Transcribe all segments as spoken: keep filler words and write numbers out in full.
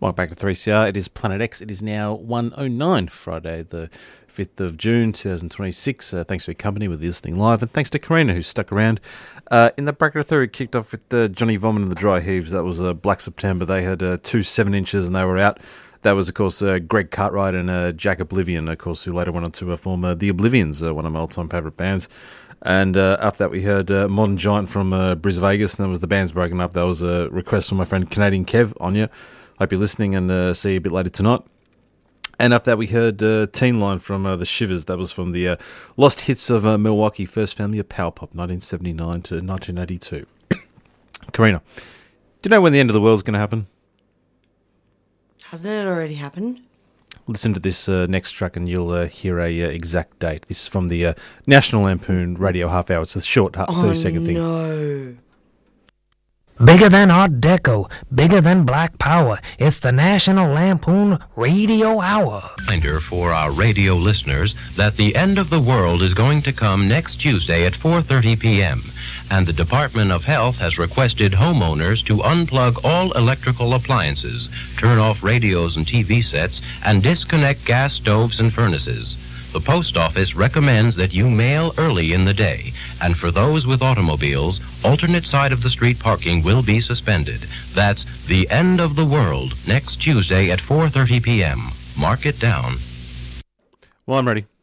Welcome back to three C R. It is Planet X. It is now one oh nine, Friday the fifth of June twenty twenty-six. Uh, thanks for your company with listening live, and thanks to Karina who stuck around. Uh, in the bracket of three, we kicked off with uh, Johnny Vomit and the Dry Heaves. That was uh, Black September. They had uh, two seven inches and they were out. That was, of course, uh, Greg Cartwright and uh, Jack Oblivion, of course, who later went on to uh, form uh, The Oblivions, uh, one of my all-time favourite bands. And uh, after that, we heard uh, Modern Giant from uh, Bris Vegas, and that was the band's broken up. That was a request from my friend Canadian Kev, Anya. Hope you're listening, and uh, see you a bit later tonight. And after that, we heard uh, Teen Line from uh, The Shivers. That was from the uh, Lost Hits of uh, Milwaukee, First Family of Power Pop, nineteen seventy-nine to nineteen eighty-two. Karina, do you know when the end of the world is going to happen? Hasn't it already happened? Listen to this uh, next track and you'll uh, hear a uh, exact date. This is from the uh, National Lampoon Radio Half Hour. It's a short thirty-second oh, thing. no. Bigger than Art Deco, bigger than Black Power. It's the National Lampoon Radio Hour. Reminder for our radio listeners that the end of the world is going to come next Tuesday at four thirty p.m. and the Department of Health has requested homeowners to unplug all electrical appliances, turn off radios and T V sets, and disconnect gas stoves and furnaces. The post office recommends that you mail early in the day, and for those with automobiles, alternate side of the street parking will be suspended. That's the end of the world next Tuesday at four thirty p.m. Mark it down. Well, I'm ready.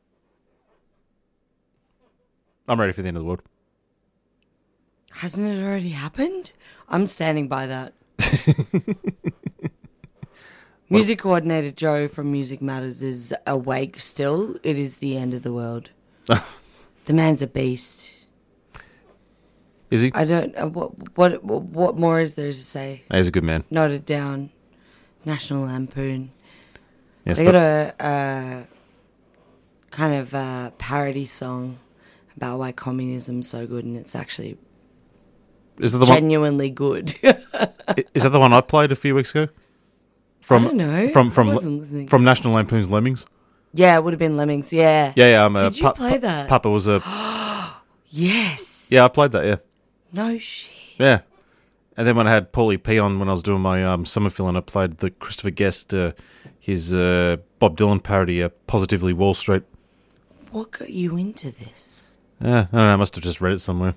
I'm ready for the end of the world. Hasn't it already happened? I'm standing by that. Music coordinator Joe from Music Matters is awake still. It is the end of the world. The man's a beast. Is he? I don't. Uh, what what what more is there to say? He's a good man. Note it down. National Lampoon. Yes, they got a, a kind of a parody song about why communism's so good, and it's actually is that the genuinely one? good. Is that the one I played a few weeks ago? From, I don't know. From from I wasn't listening. From National Lampoon's Lemmings. Yeah, it would have been Lemmings. Yeah. Yeah, yeah. I'm a, Did you pa- play pa- that? Papa was a. Yes. Yeah, I played that. Yeah. No shit. Yeah, and then when I had Paulie P on when I was doing my um, summer fill, and I played the Christopher Guest, uh, his uh, Bob Dylan parody, uh, "Positively Wall Street." What got you into this? Yeah, I don't know. I must have just read it somewhere.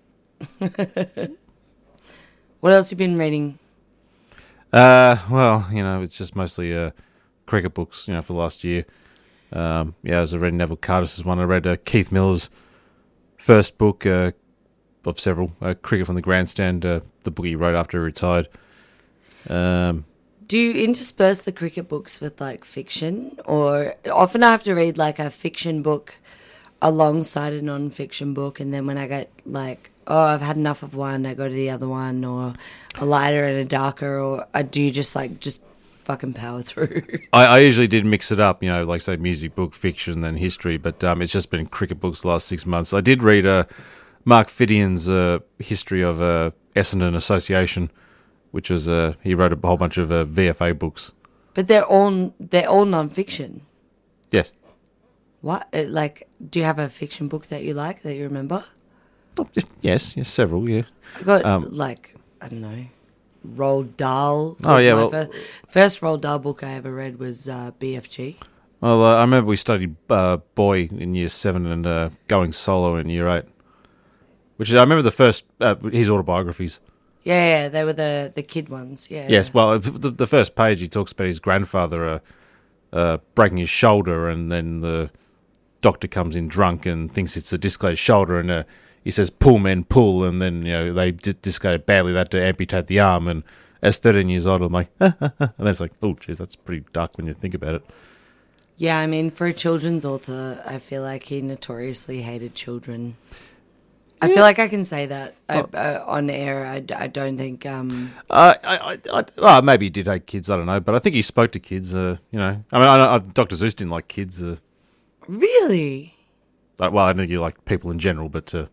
What else have you been reading? Uh, well, you know, it's just mostly uh, cricket books, you know, for the last year. Um, yeah, as I read Neville Cardis's one, I read uh, Keith Miller's first book uh, of several, uh, Cricket from the Grandstand, uh, the book he wrote after he retired. Um, Do you intersperse the cricket books with, like, fiction? Or often I have to read, like, a fiction book alongside a non-fiction book, and then when I get, like, oh, I've had enough of one, I go to the other one, or a lighter and a darker, or I do just, like, just fucking power through. I, I usually did mix it up, you know, like, say, music book, fiction, then history, but um, it's just been cricket books the last six months. I did read uh, Mark Fidion's uh, history of uh, Essendon Association, which was, uh, he wrote a whole bunch of uh, V F A books. But they're all, they're all non-fiction. Yes. What? Uh, Like, do you have a fiction book that you like, that you remember? Yes, yes, several, yeah. I got, Um, like, I don't know, Roald Dahl. Oh, was yeah, my well- first, first Roald Dahl book I ever read was uh, B F G. Well, uh, I remember we studied uh, Boy in year seven and uh, Going Solo in year eight. Which is, I remember the first, uh, his autobiographies. Yeah, yeah, they were the, the kid ones, yeah. Yes, yeah. well, the, the first page he talks about his grandfather uh, uh, breaking his shoulder, and then the doctor comes in drunk and thinks it's a dislocated shoulder, and uh, he says, pull, men, pull, and then, you know, they d- dislocated badly, they had to amputate the arm, and as thirteen years old, I'm like, and then it's like, oh, geez, that's pretty dark when you think about it. Yeah, I mean, for a children's author, I feel like he notoriously hated children. I feel like I can say that I, uh, on air. I, I don't think... Um, Uh, I, I, I, well, maybe he did hate kids, I don't know, but I think he spoke to kids, uh, you know. I mean, I, I, Doctor Zeus didn't like kids. Uh, really? like, well, I don't think he liked people in general, but... Uh,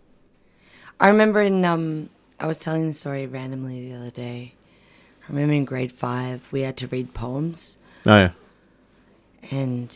I remember in... Um, I was telling the story randomly the other day. I remember in grade five, we had to read poems. oh, yeah. And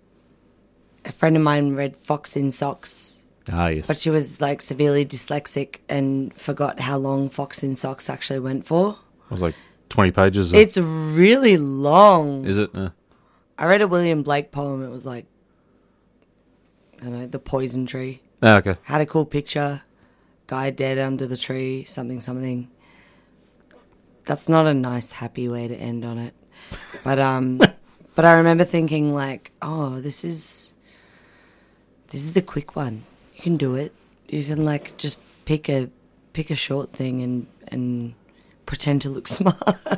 a friend of mine read Fox in Socks. Ah, yes. But she was, like, severely dyslexic and forgot how long Fox in Socks actually went for. I was like twenty pages? Or, It's really long. is it? Uh, I read a William Blake poem. It was like, I don't know, The Poison Tree. oh, okay. Had a cool picture. Guy dead under the tree. Something, something. That's not a nice, happy way to end on it. But um, but I remember thinking like, oh, this is this is the quick one. You can do it. You can like just pick a pick a short thing and and pretend to look smart,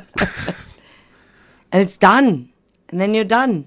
and it's done. And then you're done.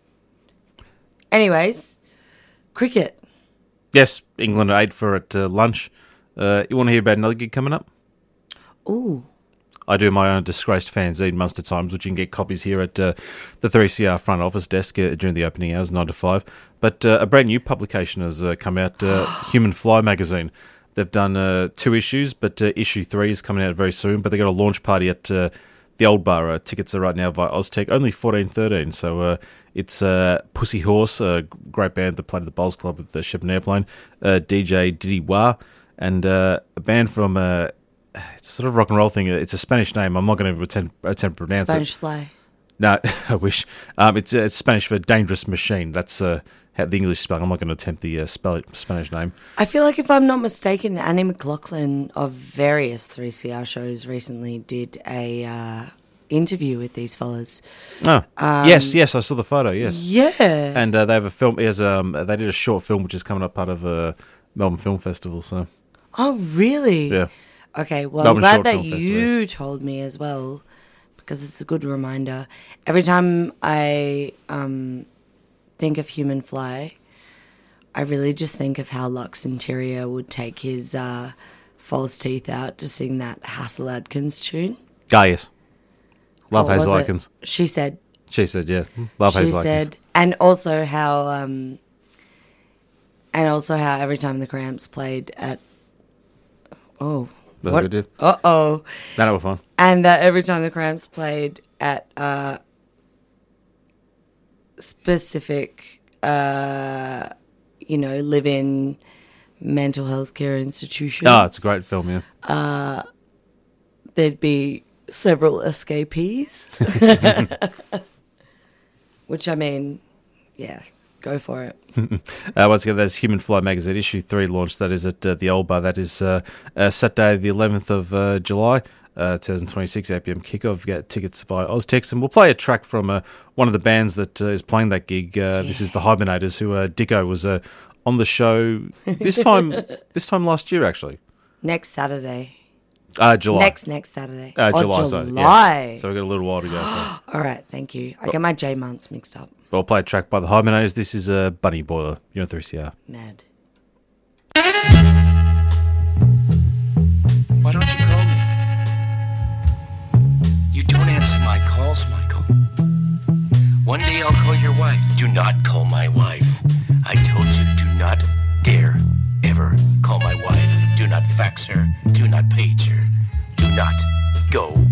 Anyways, cricket. Yes, England are eight for at uh, lunch. Uh, you want to hear about another gig coming up? Ooh. I do my own disgraced fanzine, Munster Times, which you can get copies here at uh, the three C R front office desk uh, during the opening hours, nine to five. But uh, a brand new publication has uh, come out, uh, Human Fly magazine. They've done uh, two issues, but uh, issue three is coming out very soon. But they got a launch party at uh, the Old Bar. Uh, tickets are right now via Oztech, only fourteen thirteen. So uh, it's uh, Pussy Horse, a great band that played at the Bowls Club with the Ship and Airplane, uh, D J Diddy Wah, and uh, a band from... Uh, it's sort of rock and roll thing. It's a Spanish name. I'm not going to attempt, attempt to pronounce Spanish it. Fly. No, I wish. Um, it's, uh, it's Spanish for dangerous machine. That's uh, how the English spelling. I'm not going to attempt the uh, spell Spanish name. I feel like if I'm not mistaken, Annie McLaughlin of various three C R shows recently did a uh, interview with these fellas. Oh, yes, yes, I saw the photo. Yes, Yeah. and uh, they have a film. As um, they did a short film which is coming up part of a Melbourne Film Festival. So Oh, really? yeah, Okay, well, Melbourne I'm Short glad that Film you told me as well, because it's a good reminder. Every time I um, think of Human Fly, I really just think of how Lux Interior would take his uh, false teeth out to sing that Hassel Adkins tune. ah, yes, love What was Hazel it? Atkins. She said. She said, yeah, love She Hazel said, Atkins. and also how, um, and also how every time the Cramps played at, oh, That's what? what we did. Uh oh. No, that was fun. And uh, every time the Cramps played at uh, specific, uh, you know, live-in mental health care institutions. Oh, it's a great film, yeah. There'd be several escapees. Which, I mean, yeah, go for it. Uh, once again, there's Human Fly magazine issue three launch. That is at uh, the Old Bar. That is uh, uh, Saturday, the eleventh of uh, July, uh, twenty twenty-six, eight p.m. kickoff. Get tickets via Oztex, and we'll play a track from uh, one of the bands that uh, is playing that gig. Uh, yeah. This is the Hibernators, who uh, Dicko was uh, on the show this time. this time last year, actually. Next Saturday. Uh, July. Next, next Saturday. Uh, Oh, July. So, July. yeah. So we've got a little while to go. So. All right, thank you. I get my J months mixed up. But we'll play a track by the Hibernators. This is uh, Bunny Boiler. You're on three C R. Mad. Why don't you call me? You don't answer my calls, Michael. One day I'll call your wife. Do not call my wife. I told you, do not dare ever call my wife. Do not fax her. Do not page her. Do not go